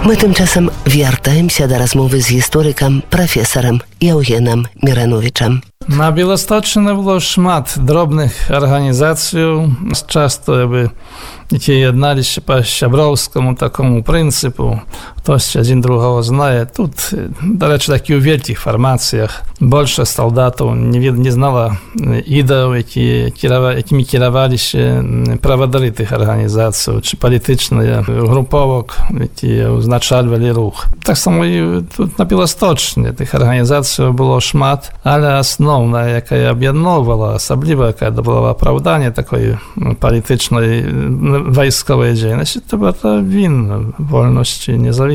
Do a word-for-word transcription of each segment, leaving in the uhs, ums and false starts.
Мы тymczasem вяртаемся да размовы з гісторыкам прафесарам Яўгенам Мірановічам. На Білосточчині було шмат дробних організацій, часто якби, які єдналися по щабровському такому принципу. Хтось один другого знає. Тут, до речі, такі у великих формаціях більше солдатів не, не знало ідеїв, які, якими керувалися проводiri тих організацій, чи політичних груповок, які узначалювали рух. Так само і тут на Білосточчині тих організацій було шмат, але основна, яка об'єднувала, особливо, яка давала оправдання такої політичної військової діяльності, це була він вольності, незалежності.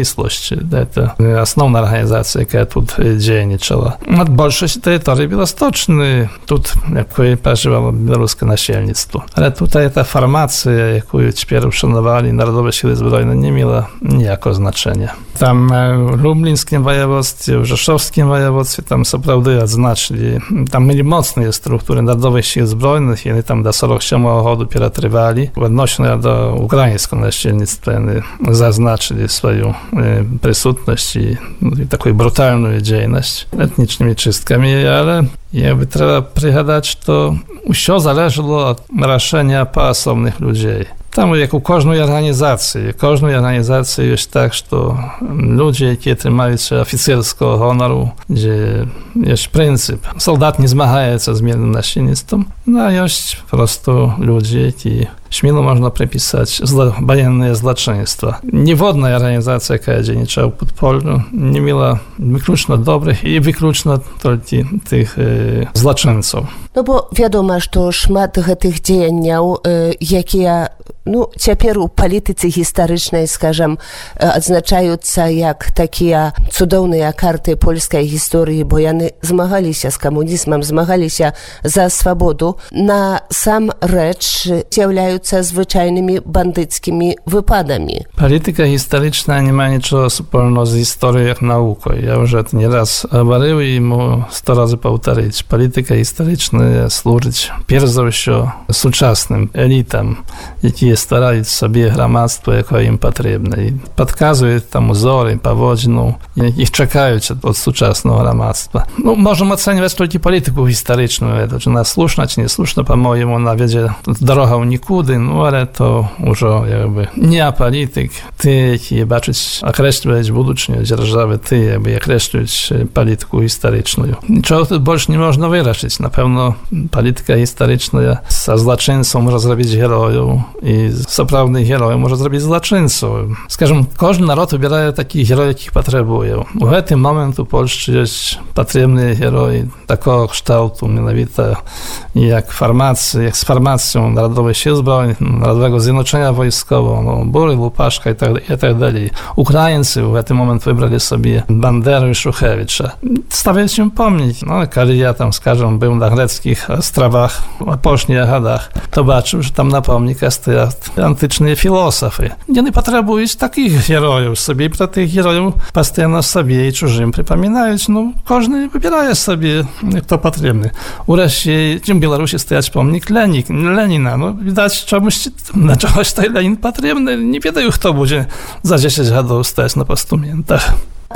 Це основна організація, яка тут діяльничала. Над більшістю території Білосточної тут, якою проживало білоруське насельництво. Але тут ця формація, яку тепер вшанували Народові сили збройні, не мала ніякого значення. Там в Люблінському воєводстві, в Rzeszowskim воєводстві, там, справді, відзначили, там були моцні структури Народових сил збройних, і вони там до сорок сьомого року перетривали. Відносно до українського насельництва вони зазначили свою присутність і, і таку брутальну діяльність етнічними чистками, але якби треба пригадати, що все залежало від рішення поособних людей. Там, як у кожної організації, кожної організації є так, що люди, які тримаються офіцерського гонору, де є принцип, солдат не змагається з мирним насельництвом, а є просто люди, які śmielo można przypisać zlo, wojenne zloczyństwa. Niewodna organizacja, jaka dzienniczała w podpolu, nie miała wyklucznie dobrych i wyklucznie tylko tych e, zloczyńców. No bo wiadomo, że szmat tych działań, jakie no, teraz u polityce historycznej, скажем, odznaczające jak takie cudowne karty polskiej historii, bo oni zmagali się z komunizmem, zmagali się za swobodę, na sam rzecz zjawiają zwyczajnymi bandyckimi wypadami. Polityka historyczna nie ma niczego wspólnego z historią jak nauką. Ja już to nieraz говорил i mu sto razy powtórzyć. Polityka historyczna służyć pierwsze współczesnym elitom, jakie starają sobie громадство, jakie im potrzebne. I podkazują tam wzory, powodźną, ich czekają od współczesnego громадства. No, możemy oceniać tylko politykę historyczną, to czy ona słuszna, czy niesłuszna, po-mojemu, ona wiedzie droga nikudy, no ale to już jakby nie polityk, ty, які бачать, окреслюють будучню держави, ty, jakby określić politykę historyczną. Niczego tu больше nie można wyraszyć. Na pewno polityka historyczna ze zloczyńcą może zrobić herojów i z oprawnych herojów może zrobić zloczyńców. Скажем, każdy naród wybiera takich herojów, jakich potrzebuje. W tym momencie w Polsce jest potrzebny heroj takiego kształtu, mianowicie jak formacja, jak z formacją Narodowych Sił Zbrojnych, Narodowego Zjednoczenia Wojskowego, no, Bury, Łupaszka i tak, i tak dalej. Ukraińcy w tym momencie wybrali sobie Banderę i Szuchewicza. Stawiać się pomnieć. No, kiedy ja tam, скажем, był na greckich ostrawach, w pośniach latach, to zobaczył, że tam na pomnikach stoją antyczne filozofy. Nie potrzebują takich herojów sobie i pro tych herojów postojanno sobie i czужим przypominać. No, każdy wybiera sobie, kto potrzebny. U Rosji, w Białorusi stoять pomnik Lenik, Lenina. No, widać, czemuś, na czegoś tej Lenin potrzebny. Nie wiedzą, kto będzie za dziesięć lat stać na postumentach.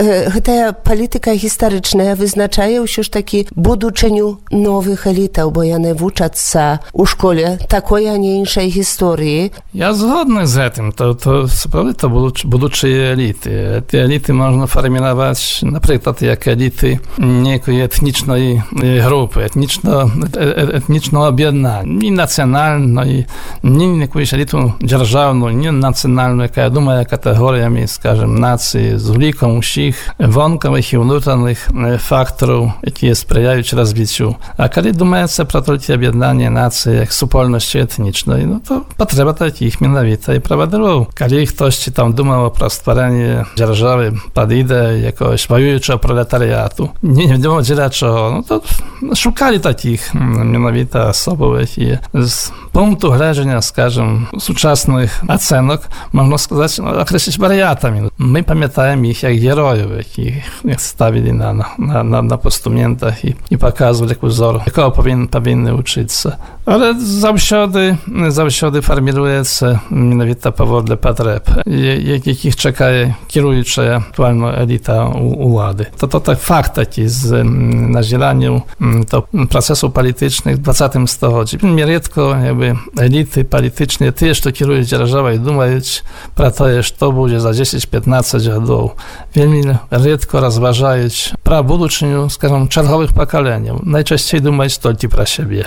Та політика гістарычная вызначае ўсё ж такі будучыню новых элітаў, бо яны вучацца ў школе такой, а не іншай гісторыі. Я згодны з гэтым. То, то, справді, то будучыя эліты. Ті эліты можна фарміраваць, напрыклад, як эліты некай этнічнай групы, этнічна, этнічного аб'яднання. Не нацыянальнай, не якусь эліту дзяржаўную, не нацыянальную, яка думае катэгорыямі, скажем, нацыі, з уліком усіх wonkowych i внутренних faktorów, jakie sprzyjają rozwiciu. A kiedy думается про только объединение нации jak супольności etnicznej, no to potrzeba takich mianowitych prowodyrów. Kiedy ktoś tam думał про stworzenie dzierżawy pod ideę jakiegoś wojującego proletariatu, nie wiadomo dlaczego, no to szukali takich mianowitych osobowych i z punktu widzenia, скажем, współczesnych ocenek, można сказать, określić wariatami. My pamiętajmy ich jak herojów, jakich stawili na, na, na, na postumentach i, i pokazywali jak wzór, jakiego powinny, powinny uczyć się. Ale zаўсёды, заўсёды фарміруецца менавіта паводле патрэб, якіх чакае кіруючая актуальна эліта улады. То то так факт такі з назіранню то працэсаў палітычных в двадцатым стагоддзі. Вельмі рэдка якby эліты палітычныя, тыя, што кіруюць дзяржавай, думаюць пра тое, што будзе за дзесяць-пятнаццаць гадоў. Вельмі рэдка разважаюць пра будучыню, скажам, чарговых пакаленняў. Найчасцей думаюць толькі пра сябе.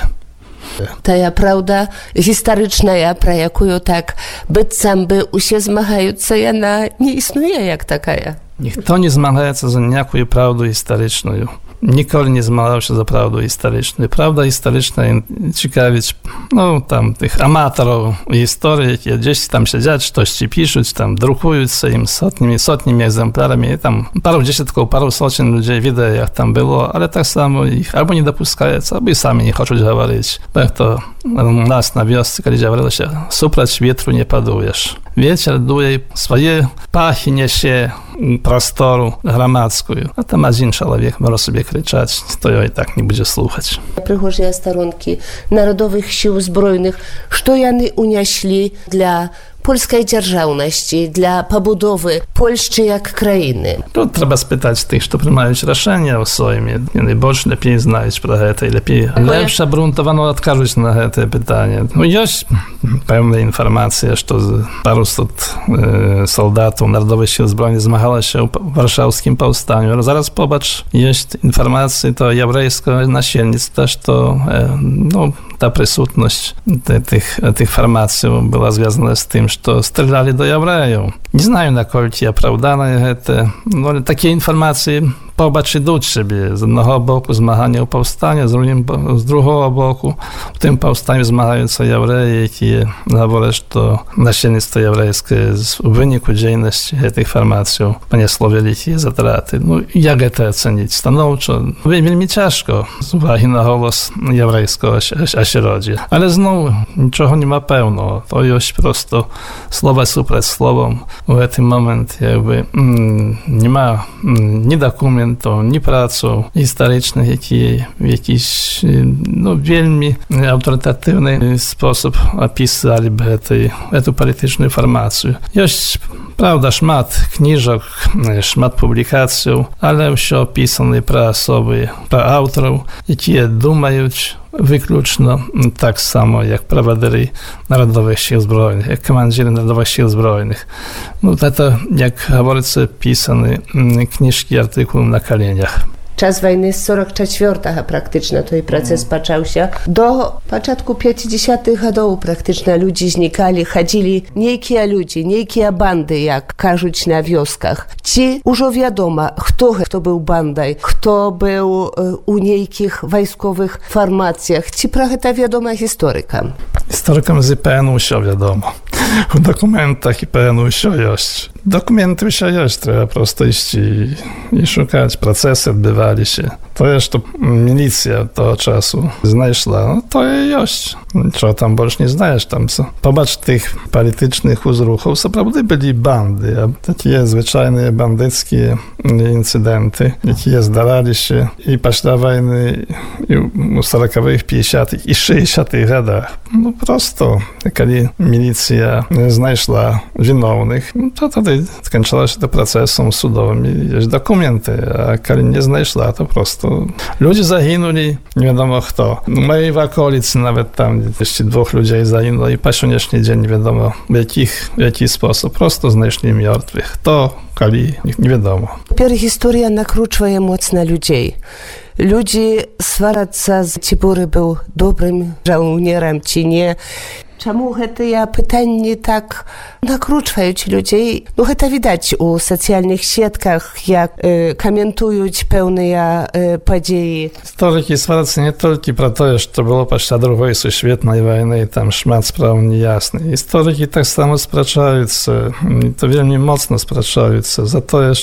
Тая праўда гістарычная, пра якую так быццам бы усе змагаюцца, яна не існуе як такая. Ніхто не змагаецца за ніякую праўду гістарычную. Ніколі не змагаўся за праўду гістарычную. Праўда гістарычная цікавіць, ну, там, тых аматараў гісторыі, якія дзесьці там сядзяць, штосьці пішуць, там, друкуюцца ім сотнямі, сотнямі экземплярамі, і там пару дзесяткаў, пару соцень людзей відэа, як там было, але таксама іх або не дапускаецца, або і самі не хочуць гаварыць. Так то у нас на вёсцы, калі гаварылася, супраць ветру не падуеш. Вецер дуе свае пахі нясе прастору грамадскую, а там адзін чалавек можа собе крычаць, то ёй так не будзе слухаць. Прыгожыя старонкі нарадовых сіл збройных, што яны ўняшлі для польскай дзяржаўнасці, для пабудовы Польшчы як краіны. Тут трэба спытаць тых, што прымаюць рашэння ў Сойме. Яны больш лепей знаюць пра гэта і лепей лепш абрунтавана адкажуць на гэтае пытанне. Ну, ёсць пэўная інфармацыя, што пару сот э, солдатаў нарадовых сіл збройных змагалася ў варшаўскім паўстанню. Зараз побач ёсць інфармацыі то яўрэйскага насельніцтва, што э, ну, та прысутнасць тых, тых фармацыяў была звязана з тым, што стрэлялі да яўрэяў. Не знаю, наколькі апраўданае гэта, але такія інфармацыі побач ідуць сабе. З аднаго боку змагання ў паўстане, з, з другого боку у тым паўстанні змагаюцца яўрэі, якія гавораць, што насельніцтва яўрэйскае у выніку дзейнасці гэтых фармацыяў панесло вялікія затраты. Ну, як гэта ацаніць станоўча? Вельмі цяжка з увагі на голас яўрэйскага асяроддзя. Але зноў нічога нема пэўнага. То ёсць просто слова супраць словам. У гэты момент якby нема ні дакументаў, ні працаў гістарычных, якія в якийсь ну, вельмі аўтарытатыўны спосаб апісалі б гэтай, эту палітычную фармацыю. Ёсць, правда, шмат кніжак, шмат публікацыяў, але ўсё апісаны пра асобы, пра аўтараў, якія думаюць выключна так само, як правадыры нарадовых сіл збройных, як камандзіры нарадовых сіл збройных. Ну, гэта, як гаворыцца, пісаны кніжкі, артыкулы на каленях. Час вайны з сорок чацвёртага практычна той працэс пачаўся. До пачатку пяцідзясятых гадоў практычна людзі знікалі, хадзілі нейкія людзі, нейкія банды, як кажуць на вёсках. Ці ўжо вядома, хто хто быў бандай, хто быў у нейкіх вайсковых фармацыях. Ці пра гэта вядома гісторыкам? Гісторыкам з ІПН усё вядома. У дакументах ІПН усё ёсць. Документы ўсё ёсць, трэба проста ісці і шукаць. Працэсы адбываліся. Тое, што міліцыя того часу знайшла, ну, тое ёсць. Нічого там больш не знаеш. Там, побач тых палітычных узрухаў, сапраўды былі банды, а такія звычайныя бандыцкія інцыдэнты, якія здараліся і пасля вайны і у сорокавых, пятидесятых і шэсцідзесятых гадах. Ну, просто, калі міліцыя знайшла віноўных, ну, то тады сканчалася это працэсам судовым. Ёсць дакументы, а калі не знайшла, то просто людзі загінулі, невядома хто. У маёй ваколіцы нават там дзесяць двух людзей загінула, і па сённяшні дзень невядома, в якіх, в які спосаб. Просто знайшлі мёртвых. Хто, калі, невядома. Цяпер гісторыя накручвае моцна людзей. Людзі сварацца, ці Буры быў добрым жаўнерам, ці не. Чаму гэтыя пытанні так накручваюць людзей? Ну, гэта відаць у сацыяльных сетках, як э, каментуюць пэўныя э, падзеі. Гісторыкі сварацца не толькі пра тое, што было пасля другой сусветнай вайны, там шмат спраў неясных. Гісторыкі таксама спрачаюцца, то вельмі моцна спрачаюцца за тое, што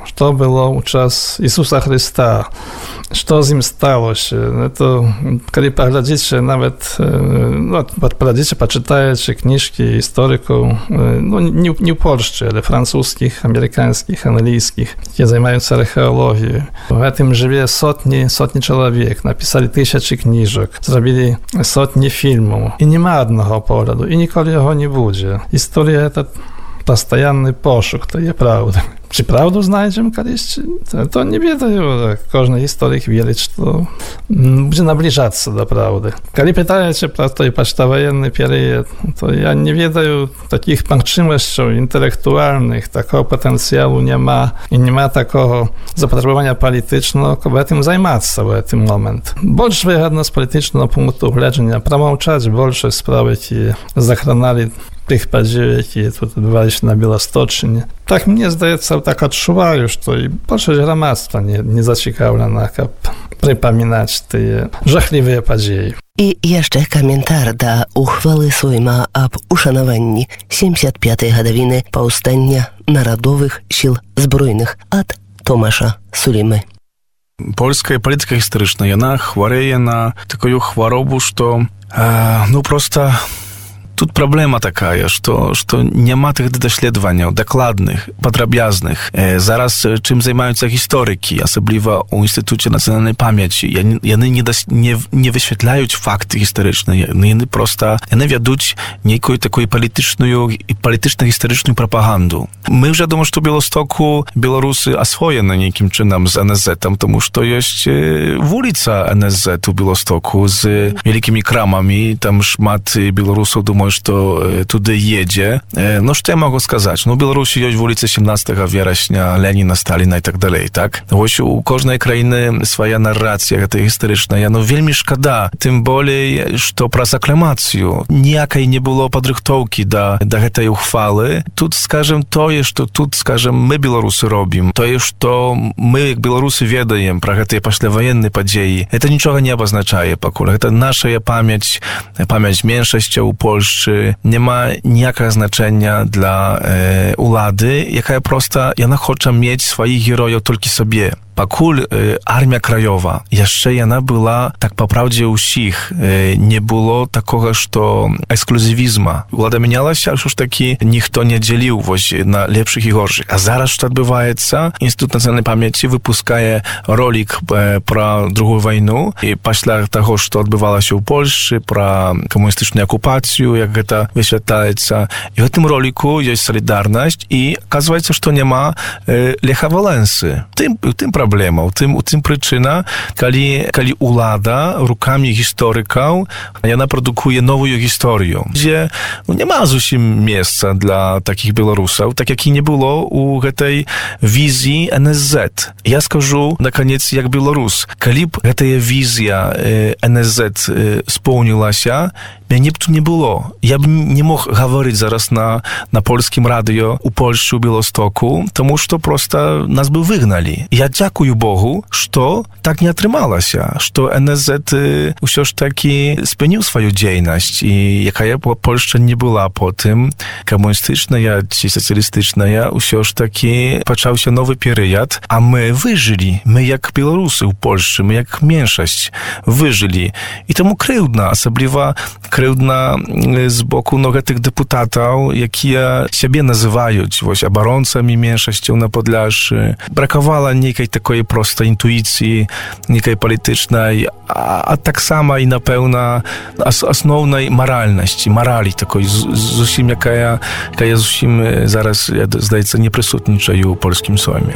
Что было у час Иисуса Христа, что з ім сталося. Это, коли поглядите, навіть, ну, поглядите, почитаете книжки историков, ну, не, не в Польше, але французских, американских, английских, которые занимаются археологией. В этом живе сотни, сотни человек, написали тысячи книжек, zrobili сотни фильмов. И нема одного погляду, и николи его не будет. История — это постоянный пошук tej prawdy. Czy prawdę znajdziemy kiedyś? To, to nie wiedział. Każdy historyk wierzy, że to będzie nabliżać się do prawdy. Kiedy pytacie про той поштовоенный период, to ja nie wiedział takich możliwości intelektualnych, takiego potencjału nie ma i nie ma takiego zapotrzebowania politycznego, aby tym zajmować się w tym momencie. Больше wygodno z politycznego punktu widzenia pромолчать больше sprawy, które zachronali tych подій, які тут відбувалися на Білосточині. Так, мені здається, так відчуваю, що і більше громадство не, не зацікавлено, щоб припоминати ті жахливі події. І jeszcze komentar do uchwały Sejmu об uszanowaniu сямдзясят пятай гадовiny powstania Narodowych Sił Zbrojnych od Tomasza Sulimy. Польская палітика гістарычная, яна хварэе на такую хваробу, што э, ну проста тут праблема такая, што, што няма тых даследаванняў дакладных, падрабязных. Э, зараз чым займаюцца гісторыкі, асабліва ў Інстытуце нацыянальнай памяці. Яны не, дас, не, не высвятляюць факты гістарычныя, яны проста яны вядуць нейкую такую палітычную і палітычна-гістарычную прапаганду. Мы ўжо думаем, што Беластоку беларусы асвоены нейкім чынам з эн эс зетам, тому што ёсць вуліца эн эс зет у Беластоку з вялікімі крамамі, там шмат беларусаў думаюць, што туды едзе. Ну, што я магу сказаць? Ну, у Беларусі ёсць вуліца сямнаццатага верасня, Леніна, Сталіна і так далей, так? Вось у кожнай краіны свая нарацыя, гэта гістарычная. Ну, вельмі шкада, тым болей, што праз акламацыю ніякай не было падрыхтоўкі да, да гэтай ухвалы. Тут, скажем, тое, што тут, скажем, мы, беларусы, робім, тое, што мы, як беларусы, ведаем пра гэтыя пасляваенныя падзеі, гэта нічога не абазначае пакуль. Гэта нашая памяць, памяць меншасцяў у Польшчы, nie ma ніякага значення dla e, улады, якая проста яна хоча мець сваіх герояў толькі сабе. Пакуль э, армія краёва, яшчэ яна была, так па праўдзе ўсіх, э, не было такога, што эксклюзівізма. Улада мянялася, що ж такі ніхто не дзяліў вось на лепшых і горшых. А зараз што адбываецца? Інстытут нацыянальнай памяці выпускае ролик э, пра другую вайну, і пасля таго, што адбывалася ў Польшчы, пра камуністычную акупацыю, як гэта высвятляецца. І ў гэтым ролику ёсць салідарнасць, і аказваецца, што няма э, Леха Валенсы. Тым, тым праблема, у тым, у тым прычына, калі, калі улада рукамі гісторыкаў, яна прадукуе новую гісторыю, дзе ну, няма зусім месца для такіх беларусаў, так як і не было у гэтай візіі эн эс зет. Я скажу, наконец, як беларус, калі б гэтая візія э, эн эс зет э, споўнілася, мяне б тут не было. Я б не мог гаварыць зараз на, на польскім радыё у Польшчы, у Беластоку, тому што проста нас бы выгналі. Я дзякую Богу, што так не атрымалася, што эн эс зет ўсё ж такі спыніў сваю дзейнасць, і якая Польшча не была потым камуністычная ці сацыялістычная, ўсё ж такі пачаўся новы перыяд, а мы выжылі, мы як беларусы ў Польшчы, мы як меншасць выжылі. І таму крыўдна, асабліва крыўдна з боку ну, гэтых дэпутатаў, якія сябе называюць вось абаронцамі меншасцяў на Падляшшы. Бракавала нейкай такой проста інтуіцыі, нейкай палітычнай, а, а таксама і, напэўна, ас, асноўнай маральнасці, маралі такой, зусім якая, якая зусім зараз, здаецца, не прысутнічае ў польскім Сойме.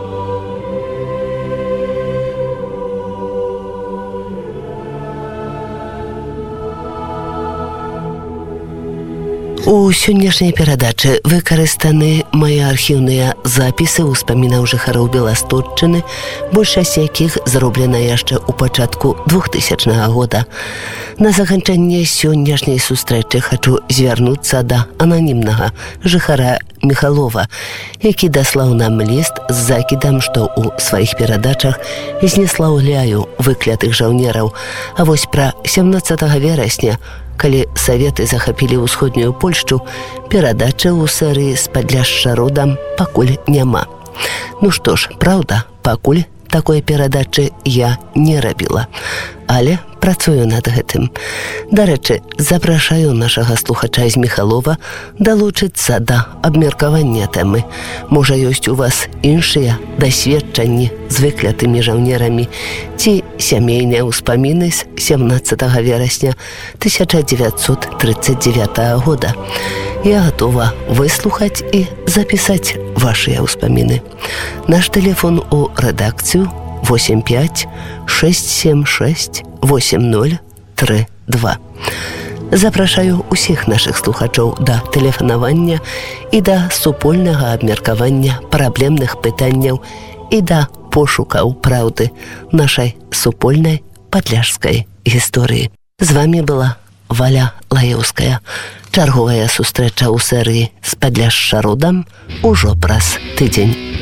У сённяшняй перадачы выкарыстаны мае архіўныя запісы ўспамінаў жыхароў Беласточчыны, большасць якіх зроблена яшчэ ў пачатку двухтысячнага года. На заканчэнне сённяшняй сустрэчы хачу звярнуцца да ананімнага жыхара Михалова, які даслаў нам ліст з закідам, што ў сваіх перадачах знеслаўляю выклятых жаўнераў. А вось пра сямнаццатага верасня, калі саветы захапілі ўсходнюю Польшчу, перадачы ў серыі з Падляшша родам пакуль няма. Ну што ж, праўда, пакуль такой перадачы я не рабіла, але працую над гэтым. Дарэчы, запрашаю нашага слухача з Міхалова далучыцца да абмеркавання тэмы. Можа, ёсць у вас іншыя дасведчанні з выклятымі жаўнерамі ці сямейныя ўспаміны з сямнаццатага верасня тысяча дзевяцьсот тридцать девятого года. Я готова выслухаць і запісаць вашыя ўспаміны. Наш тэлефон у рэдакцыю восемь пять шесть семь шесть восемь ноль три два. Запрашаю усіх нашых слухачоў да тэлефанавання і да супольнага абмеркавання праблемных пытанняў і да пошукаў праўды нашай супольнай падляшскай гісторыі. З вами была Валя Лаеўская. Чарговая сустрэча ў серыі «З Падляшша родам» ужо праз тыдзень.